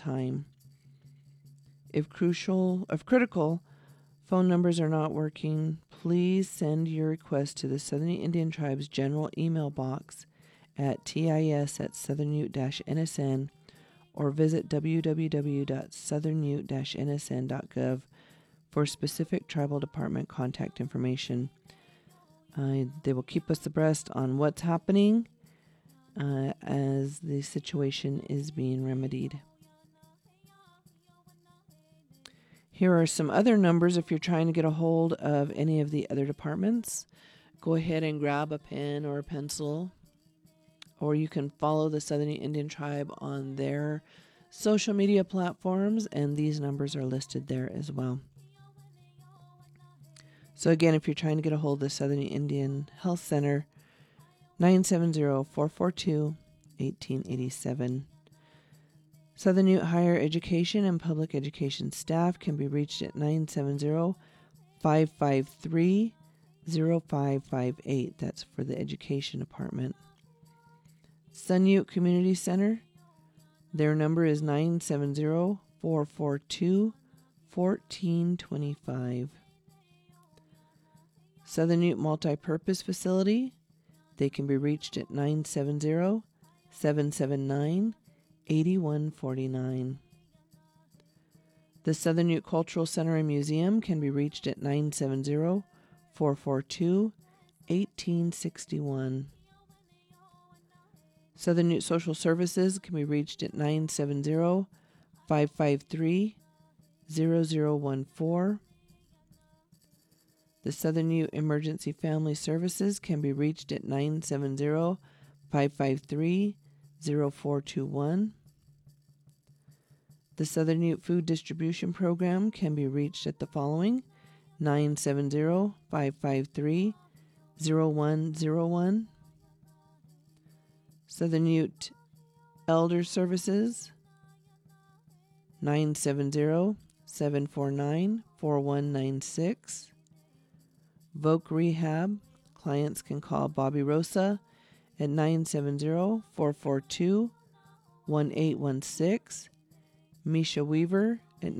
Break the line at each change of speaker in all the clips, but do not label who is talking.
time. If critical phone numbers are not working, please send your request to the Southern Indian Tribes general email box at tis@southernute-nsn or visit www.southernute-nsn.gov for specific tribal department contact information. They will keep us abreast on what's happening as the situation is being remedied. Here are some other numbers if you're trying to get a hold of any of the other departments. Go ahead and grab a pen or a pencil, or you can follow the Southern Indian Tribe on their social media platforms, and these numbers are listed there as well. So again, if you're trying to get a hold of the Southern Indian Health Center, 970-442-1887. Southern Ute Higher Education and Public Education staff can be reached at 970-553-0558. That's for the Education Department. Sun Ute Community Center, their number is 970-442-1425. Southern Ute Multipurpose Facility, they can be reached at 970-779-8149. The Southern Ute Cultural Center and Museum can be reached at 970-442-1861. Southern Ute Social Services can be reached at 970-553-0014. The Southern Ute Emergency Family Services can be reached at 970-553-0421. The Southern Ute Food Distribution Program can be reached at the following: 970-553-0101. Southern Ute Elder Services, 970-749-4196. Voc Rehab, clients can call Bobby Rosa at 970-442-1816. Misha Weaver at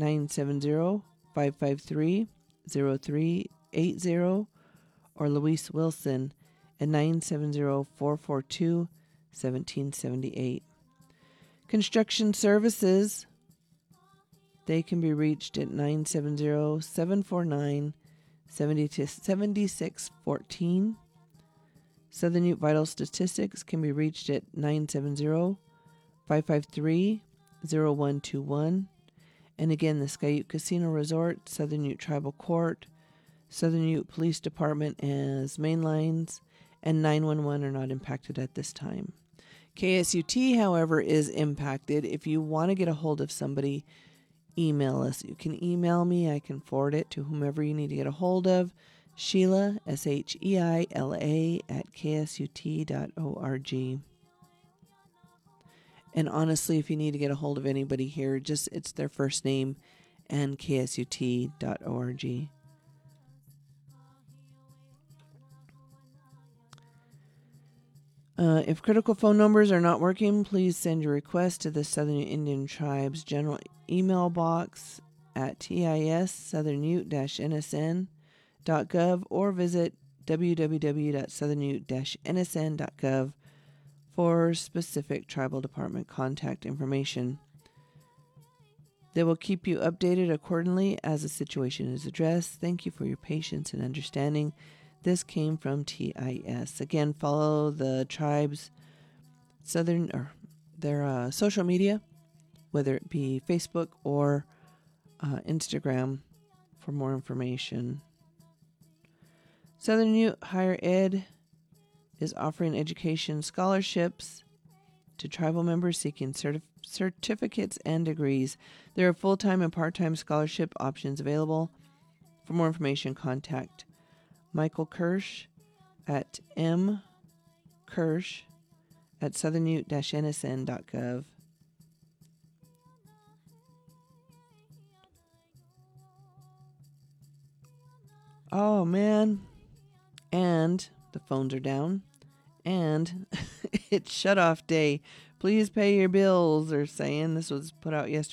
970-553-0380, or Luis Wilson at 970-442-1778. Construction Services, they can be reached at 970-749-7614. Southern Ute Vital Statistics can be reached at 970-553-0121. And again, the Sky Ute Casino Resort, Southern Ute Tribal Court, Southern Ute Police Department as main lines, and 911 are not impacted at this time. KSUT, however, is impacted. If you want to get a hold of somebody, email us. You can email me. I can forward it to whomever you need to get a hold of. Sheila, SHEILA, at ksut.org. And honestly, if you need to get a hold of anybody here, it's their first name and ksut.org. If critical phone numbers are not working, please send your request to the Southern Indian Tribes general email box at tis@southernute-nsn.gov or visit www.southernute-nsn.gov for specific tribal department contact information. They will keep you updated accordingly as the situation is addressed. Thank you for your patience and understanding. This came from TIS. Again, follow the tribe's their social media, whether it be Facebook or Instagram, for more information. Southern Ute Higher Ed is offering education scholarships to tribal members seeking certificates and degrees. There are full-time and part-time scholarship options available. For more information, contact Michael Kirsch at mkirsch@southernute-nsn.gov. Oh, man. And the phones are down. And it's shut-off day. Please pay your bills, they're saying. This was put out yesterday.